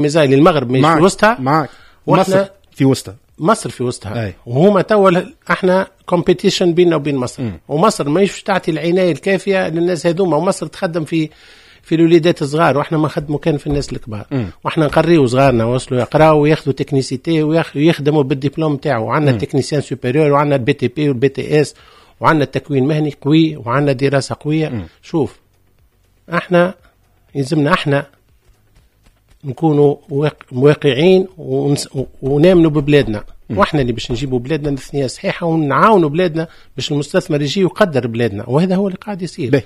ميزان المغرب مش في وسطها معك مصر في وسطها مصر في وسطها وهما توا احنا كومبيتيشن بيننا وبين مصر ومصر ما يش تعطي العنايه الكافيه للناس هذوما ومصر تخدم في الوليدات الصغار واحنا ما خدموا كان في الناس الكبار واحنا نقريو صغارنا وصلوا يقراوا وياخذوا تكنيسيتي ويخدموا بالدبلوم تاعو وعندنا تكنيسيان سوبيريور وعندنا البي تي بي والبي تي اس وعندنا التكوين مهني قوي وعندنا دراسه قويه شوف احنا يلزمنا احنا نكونوا واقعين ونامنوا ببلادنا واحنا اللي باش نجيبوا بلادنا للثنيه صحيحه ونعاونوا بلادنا باش المستثمر يجي ويقدر بلادنا وهذا هو اللي قاعد يصير.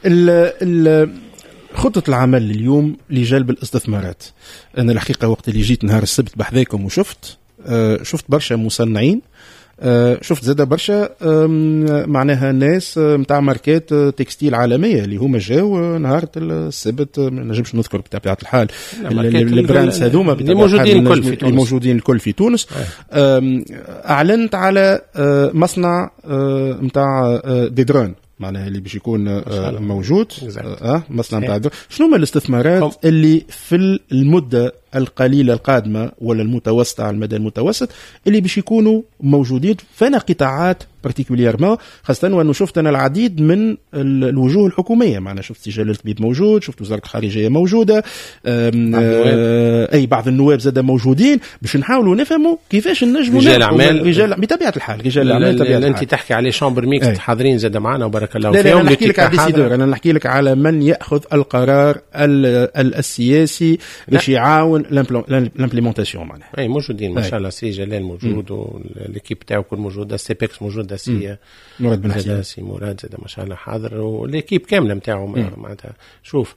خطة العمل اليوم لجلب الاستثمارات. أنا الحقيقة وقت اللي جيت نهار السبت بحذاكم وشفت برشا مصنعين شفت زادة برشا معناها ناس متاع ماركات تكستيل عالمية اللي هما جاو نهار السبت ما نجمش نذكر بطبيعة الحال البراندز هذوما الموجودين الكل في تونس. أعلنت على مصنع متاع ديدرون معناها اللي باش يكون موجود مصنع متاع شنو هما الاستثمارات اللي في المدة القليلة القادمة ولا المتوسطة على المدى المتوسط اللي باش يكونوا موجودين فانا قطاعات بارتيكوليرمون خاصة وأنه شفت أنا العديد من الوجوه الحكومية معنا شفت سجل الطبيب موجود شفت وزارة الخارجية موجودة أي بعض النواب زاد موجودين باش نحاولوا نفهموا كيفاش نجموا رجال أعمال بطبيعة الحال رجال الأعمال أنت تحكي عليه شامبر ميكس حاضرين زاد معنا وبارك الله فيهم. أنا نحكي لك على ديسيدور أنا نحكي لك على من يأخذ القرار السياسي باش يعاون لامبليمونتاسيون معناها. أي موجودين ما شاء الله سي جلال موجود والليكيب تاعو كل موجودة سيبكس موجودة سي مراد بن حسين سي مراد زاد ما شاء الله حاضر والليكيب كاملة متاعو معناتها شوف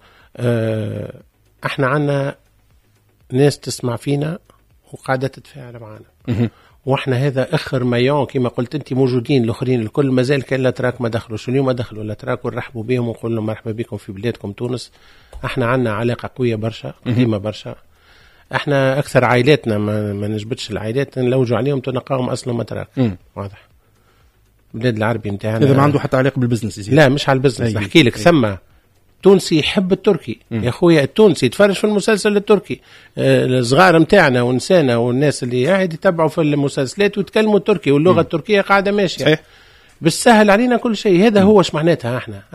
احنا عنا ناس تسمع فينا وقاعدة تتفاعل معنا واحنا هذا اخر مايون كما قلت انت موجودين الاخرين الكل مازال كان لا تراك ما دخلوش اليوم ما دخلوا لا تراك ونرحبوا بهم ونقول لهم مرحبا بكم في بلادكم تونس. احنا عنا علاقة قوية برشا قديمة برشا احنا اكثر عائلاتنا ما نجبتش العائلات نلوجوا عليهم تنقاهم اصلا ما تراك واضح بلاد العربي نتاعنا هذا ما عنده حتى علاقه بالبزنس لا مش على البزنس نحكي لك ثم تونسي يحب التركي يا خويا التونسي يتفرج في المسلسل التركي الصغار نتاعنا ونسانا والناس اللي قاعد يتبعوا في المسلسلات ويتكلموا التركي واللغه التركيه قاعده ماشيه صحيح. بالسهل علينا كل شيء هذا هو ايش معناتها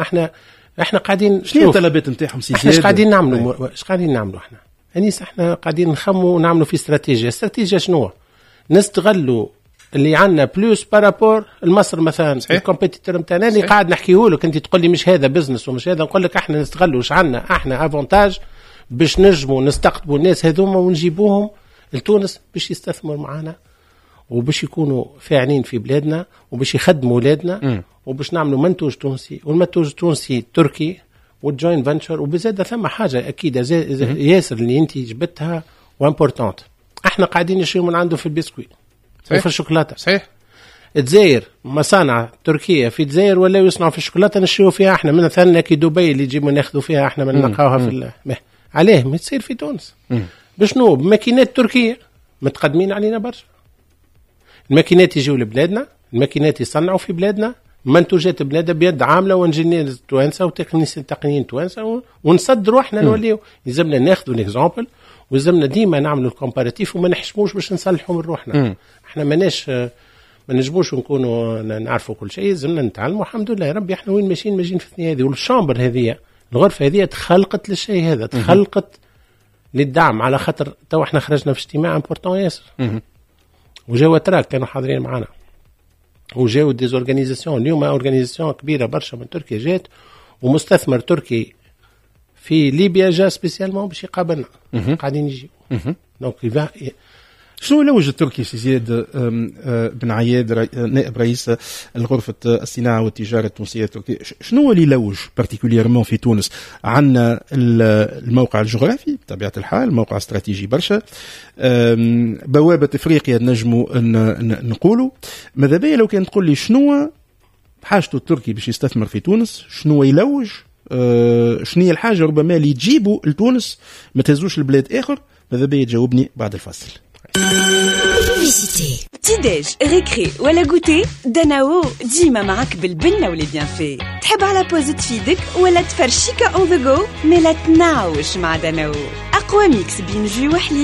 احنا قاعدين شنو الطلبات نتاعهم سي احنا ايش قاعدين نعملوا احنا انيس احنا قاعدين نخموا ونعملوا في استراتيجيه شنو نستغلوا اللي عندنا بلوس بارابور المصر مثلا الكومبيتيتور نتاعنا اللي قاعد نحكيه لك انت تقول لي مش هذا بزنس ومش هذا نقول لك احنا نستغلوا واش عندنا احنا افونتاج باش نجموا نستقطبوا الناس هذوما ونجيبوهم لتونس باش يستثمروا معنا وباش يكونوا فاعلين في بلادنا وباش يخدموا ولادنا وباش نعملوا منتوج تونسي والمنتوج التونسي تركي والجوين فنتشر وبزاد ثم حاجه اكيد ياسر اللي انت جبتها وامبورطونت احنا قاعدين نشيروا من عنده في البسكويت وفي الشوكولاته صحيح الجزائر مصانع تركيه في الجزائر ولا يصنعوا في الشوكولاته نشيروا فيها احنا مثلا كي دبي اللي يجيبوا ناخذوا فيها احنا من نلقاوها في عليه ما تصير في تونس بشنو بماكينات تركيه متقدمين علينا برشا الماكينات يجيوا لبلادنا الماكينات يصنعوا في بلادنا منتوجات بلادنا بيد عامله وانجينير توانسه وتقنيين توانسه ونصدروا احنا نوليو يلزمنا ناخذوا الاكزامبل ويلزمنا ديما نعملوا الكومباراتيف وما نحشموش باش نصلحوا من روحنا احنا ما نجموش نكونوا نعرفوا كل شيء يلزمنا نتعلموا الحمد لله يا ربي احنا وين ماشيين في الثانيه هذه والشامبر هذه الغرفه هذه تخلقت للشيء هذا تخلقت للدعم على خاطر تو احنا خرجنا في اجتماع امبورطون ياسر وجاوا تراك كانوا حاضرين معنا وجاوا ديزورغانيزاسيون اليوم اورغانيزاسيون كبيره برشا من تركيا جات ومستثمر تركي في ليبيا جاء سبيسيالمون باش يقابلنا قاعدين يجيو دونك شنو يلوج التركي سي زياد بن عياد نائب رئيس الغرفة الصناعة والتجارة التونسية التركية شنو اللي يلوج بارتيكوليرمون في تونس عندنا الموقع الجغرافي بطبيعة الحال موقع استراتيجي برشا بوابة افريقيا نجموا نقولوا ماذا بيا لو كان تقول لي شنو حاجته التركي باش يستثمر في تونس شنو يلوج شنو هي الحاجة ربما اللي تجيبوا لتونس ما تهزوش البلاد اخر ماذا بيا تجاوبني بعد الفاصل بوبليسيتي. تيداج ريكري ولا غوتي، داناو ديما معك بالبنة ولي بيان في. تحب على بوز تفيدك ولا تفرشيكا اون ذا جو، مي لا تناوش مع داناو. أقوى ميكس بين جوي وحليب